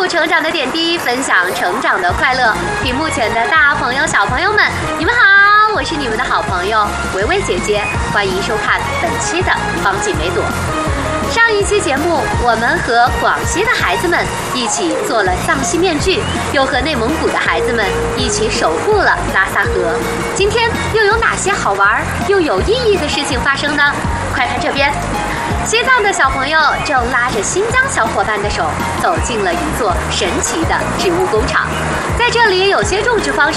录成长的点滴，分享成长的快乐。屏幕前的大朋友、小朋友们，你们好，我是你们的好朋友维维姐姐，欢迎收看本期的方锦梅朵。上一期节目，我们和广西的孩子们一起做了藏戏面具，又和内蒙古的孩子们一起守护了拉萨河。今天又有哪些好玩又有意义的事情发生呢？快看这边，西藏的小朋友正拉着新疆小伙伴的手，走进了一座神奇的植物工厂。在这里，有些种植方式